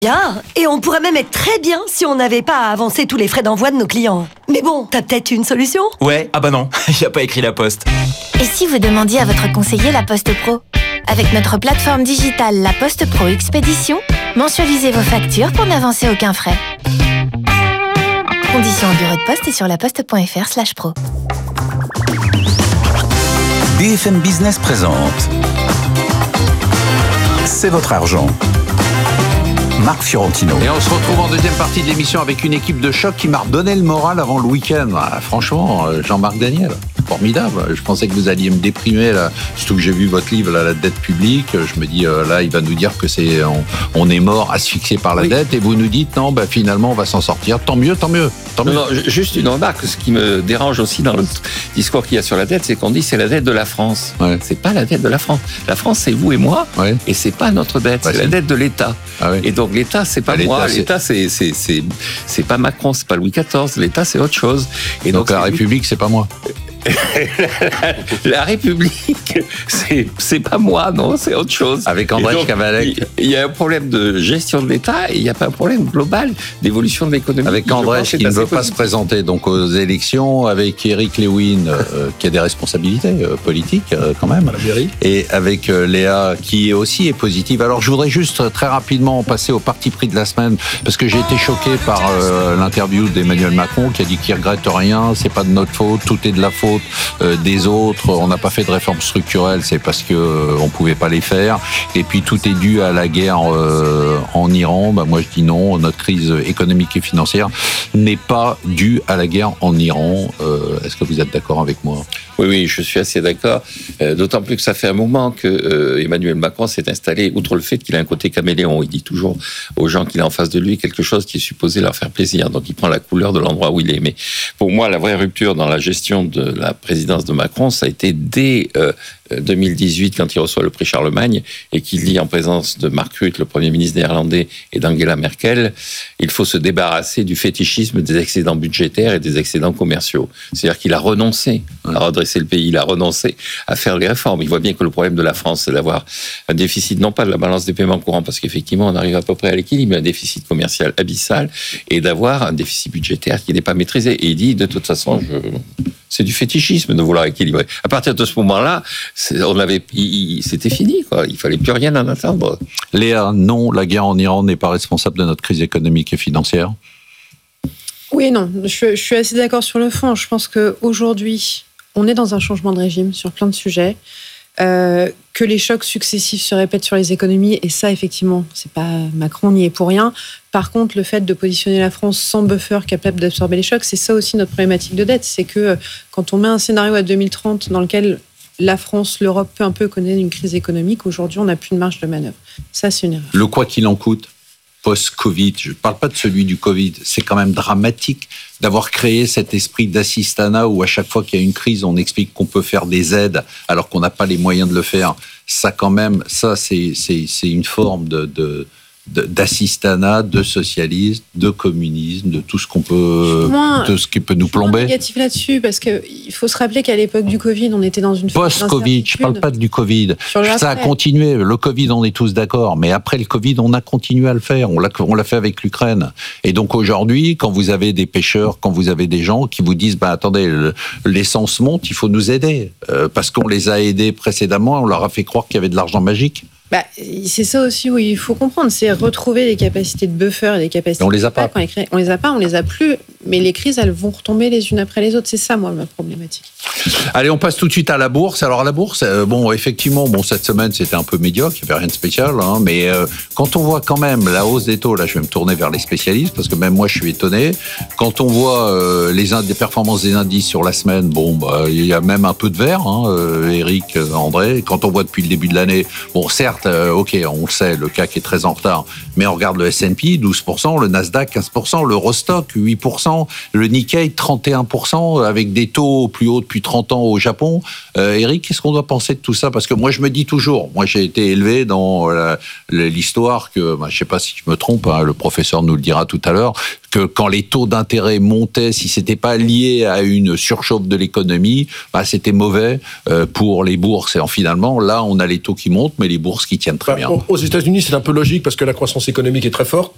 Bien, et on pourrait même être très bien si on n'avait pas à avancer tous les frais d'envoi de nos clients. Mais bon, t'as peut-être une solution ? Ouais, ah bah non, il a pas écrit La Poste. Et si vous demandiez à votre conseiller La Poste Pro ? Avec notre plateforme digitale La Poste Pro Expédition, mensualisez vos factures pour n'avancer aucun frais. Conditions au bureau de poste et sur laposte.fr/pro. BFM Business présente C'est votre argent. Marc Fiorentino. Et on se retrouve en deuxième partie de l'émission avec une équipe de choc qui m'a redonné le moral avant le week-end. Ah, franchement, Jean-Marc Daniel, formidable. Je pensais que vous alliez me déprimer, là. Surtout que j'ai vu votre livre, là, La dette publique. Je me dis, là, il va nous dire que on est mort asphyxié par la dette. Et vous nous dites, non, finalement, on va s'en sortir. Tant mieux. Non, juste une remarque. Ce qui me dérange aussi dans le discours qu'il y a sur la dette, c'est qu'on dit c'est la dette de la France. Ouais. C'est pas la dette de la France. La France, c'est vous et moi. Ouais. Et c'est pas notre dette. C'est la dette de l'État. Ah, oui. Et donc, l'État, c'est pas moi. L'État, c'est pas Macron, c'est pas Louis XIV. L'État, c'est autre chose. Et donc la République, c'est pas moi. La République, c'est pas moi, non, c'est autre chose. Avec André Cavalec. Il y a un problème de gestion de l'État et il n'y a pas un problème global d'évolution de l'économie. Avec André qui ne veut pas se présenter donc aux élections, avec Éric Lewin qui a des responsabilités politiques quand même, et avec Léa qui aussi est positive. Alors je voudrais juste très rapidement passer au parti pris de la semaine parce que j'ai été choqué par l'interview d'Emmanuel Macron qui a dit qu'il regrette rien, c'est pas de notre faute, tout est de la faute des autres, on n'a pas fait de réformes structurelles, c'est parce que on pouvait pas les faire, et puis tout est dû à la guerre en Iran. Moi je dis non, notre crise économique et financière n'est pas due à la guerre en Iran. Est-ce que vous êtes d'accord avec moi ? Oui, je suis assez d'accord, d'autant plus que ça fait un moment que Emmanuel Macron s'est installé, outre le fait qu'il a un côté caméléon, il dit toujours aux gens qu'il a en face de lui quelque chose qui est supposé leur faire plaisir, donc il prend la couleur de l'endroit où il est. Mais pour moi, la vraie rupture dans la gestion de la présidence de Macron, ça a été dès 2018, quand il reçoit le prix Charlemagne et qu'il dit en présence de Mark Rutte, le Premier ministre néerlandais, et d'Angela Merkel, il faut se débarrasser du fétichisme des excédents budgétaires et des excédents commerciaux. C'est-à-dire qu'il a renoncé à redresser le pays, il a renoncé à faire les réformes. Il voit bien que le problème de la France, c'est d'avoir un déficit, non pas de la balance des paiements courants, parce qu'effectivement, on arrive à peu près à l'équilibre, mais un déficit commercial abyssal, et d'avoir un déficit budgétaire qui n'est pas maîtrisé. Et il dit, de toute façon, c'est du fétichisme de vouloir équilibrer. À partir de ce moment-là, c'était fini, quoi. Il fallait plus rien en attendre. Léa, non, la guerre en Iran n'est pas responsable de notre crise économique et financière. Oui et non, je suis assez d'accord sur le fond. Je pense qu'aujourd'hui, on est dans un changement de régime sur plein de sujets, que les chocs successifs se répètent sur les économies, et ça, effectivement, c'est pas Macron n'y est pour rien. Par contre, le fait de positionner la France sans buffer capable d'absorber les chocs, c'est ça aussi notre problématique de dette. C'est que quand on met un scénario à 2030 dans lequel la France, l'Europe, peu à peu connaît une crise économique, aujourd'hui, on n'a plus de marge de manœuvre. Ça, c'est une erreur. Le quoi qu'il en coûte, post-Covid, je ne parle pas de celui du Covid, c'est quand même dramatique d'avoir créé cet esprit d'assistanat où à chaque fois qu'il y a une crise, on explique qu'on peut faire des aides alors qu'on n'a pas les moyens de le faire. Ça, quand même, c'est une forme d'assistanat, de socialisme, de communisme, de tout ce qu'on peut, de ce qui peut nous plomber. Négatif là-dessus, parce qu'il faut se rappeler qu'à l'époque du Covid, on était dans une phase post-Covid. Je parle pas du Covid. Ça a continué. Le Covid, on est tous d'accord, mais après le Covid, on a continué à le faire. On l'a fait avec l'Ukraine. Et donc aujourd'hui, quand vous avez des pêcheurs, quand vous avez des gens qui vous disent, attendez, l'essence monte, il faut nous aider, parce qu'on les a aidés précédemment, on leur a fait croire qu'il y avait de l'argent magique. C'est ça aussi où il faut comprendre, c'est retrouver des capacités de buffer et des capacités. On les a pas. On les a plus, mais les crises, elles vont retomber les unes après les autres. C'est ça, moi, ma problématique. Allez, on passe tout de suite à la bourse. Alors la bourse, effectivement, cette semaine c'était un peu médiocre, il n'y avait rien de spécial, mais quand on voit quand même la hausse des taux, là, je vais me tourner vers les spécialistes parce que même moi, je suis étonné. Quand on voit les performances des indices sur la semaine, il y a même un peu de vert, Eric, André. Quand on voit depuis le début de l'année, certes. Ok, on le sait, le CAC est très en retard, mais on regarde le S&P, 12%, le Nasdaq, 15%, l'Eurostock, 8%, le Nikkei, 31%, avec des taux plus hauts depuis 30 ans au Japon. Eric, qu'est-ce qu'on doit penser de tout ça ? Parce que moi, je me dis toujours, moi j'ai été élevé dans l'histoire que, je ne sais pas si je me trompe, le professeur nous le dira tout à l'heure, que quand les taux d'intérêt montaient, si c'était pas lié à une surchauffe de l'économie, c'était mauvais pour les bourses. Et finalement, là, on a les taux qui montent, mais les bourses qui tiennent très bien. Aux États-Unis, c'est un peu logique parce que la croissance économique est très forte.